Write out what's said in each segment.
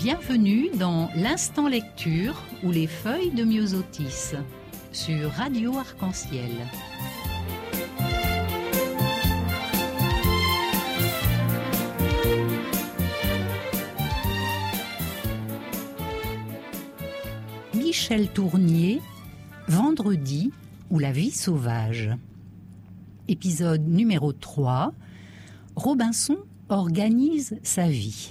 Bienvenue dans l'Instant Lecture ou les feuilles de Myosotis sur Radio Arc-en-Ciel. Michel Tournier, Vendredi ou la vie sauvage. Épisode numéro 3, Robinson organise sa vie.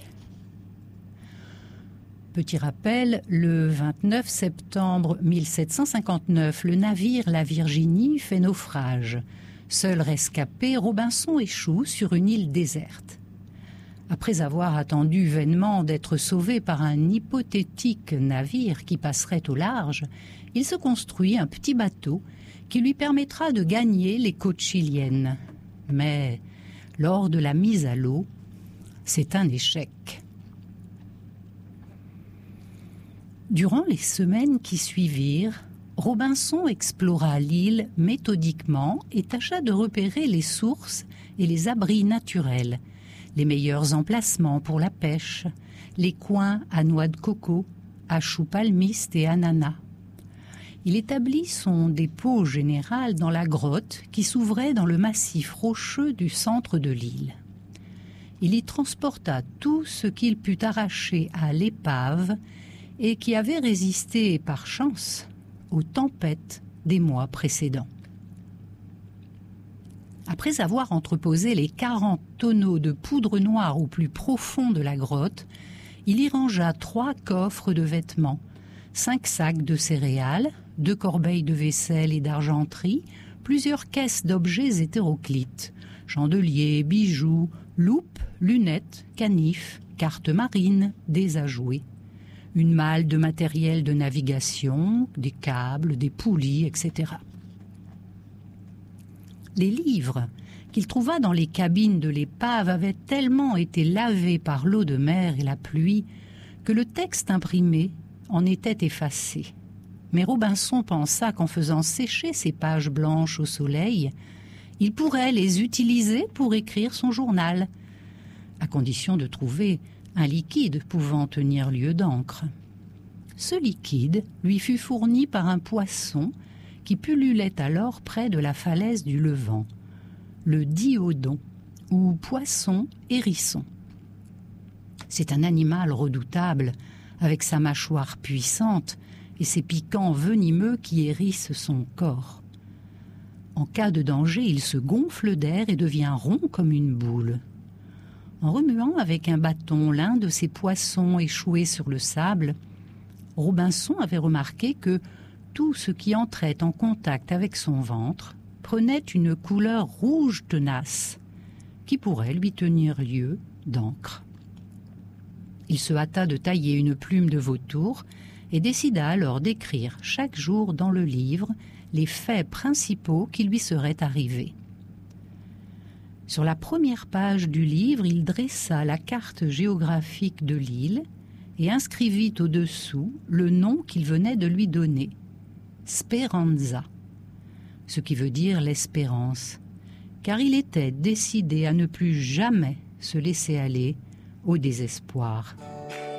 Petit rappel, le 29 septembre 1759, le navire La Virginie fait naufrage. Seul rescapé, Robinson échoue sur une île déserte. Après avoir attendu vainement d'être sauvé par un hypothétique navire qui passerait au large, il se construit un petit bateau qui lui permettra de gagner les côtes chiliennes. Mais lors de la mise à l'eau, c'est un échec. Durant les semaines qui suivirent, Robinson explora l'île méthodiquement et tâcha de repérer les sources et les abris naturels, les meilleurs emplacements pour la pêche, les coins à noix de coco, à choux palmistes et ananas. Il établit son dépôt général dans la grotte qui s'ouvrait dans le massif rocheux du centre de l'île. Il y transporta tout ce qu'il put arracher à l'épave et qui avait résisté par chance aux tempêtes des mois précédents. Après avoir entreposé les 40 tonneaux de poudre noire au plus profond de la grotte, il y rangea 3 coffres de vêtements, 5 sacs de céréales, 2 corbeilles de vaisselle et d'argenterie, plusieurs caisses d'objets hétéroclites, chandeliers, bijoux, loupes, lunettes, canifs, cartes marines, des ajouets. Une malle de matériel de navigation, des câbles, des poulies, etc. Les livres qu'il trouva dans les cabines de l'épave avaient tellement été lavés par l'eau de mer et la pluie que le texte imprimé en était effacé. Mais Robinson pensa qu'en faisant sécher ces pages blanches au soleil, il pourrait les utiliser pour écrire son journal, à condition de trouver un liquide pouvant tenir lieu d'encre. Ce liquide lui fut fourni par un poisson qui pullulait alors près de la falaise du Levant, le diodon, ou poisson hérisson. C'est un animal redoutable, avec sa mâchoire puissante et ses piquants venimeux qui hérissent son corps. En cas de danger, il se gonfle d'air et devient rond comme une boule. En remuant avec un bâton l'un de ces poissons échoués sur le sable, Robinson avait remarqué que tout ce qui entrait en contact avec son ventre prenait une couleur rouge tenace, qui pourrait lui tenir lieu d'encre. Il se hâta de tailler une plume de vautour et décida alors d'écrire chaque jour dans le livre les faits principaux qui lui seraient arrivés. Sur la première page du livre, il dressa la carte géographique de l'île et inscrivit au-dessous le nom qu'il venait de lui donner, Speranza, ce qui veut dire l'espérance, car il était décidé à ne plus jamais se laisser aller au désespoir.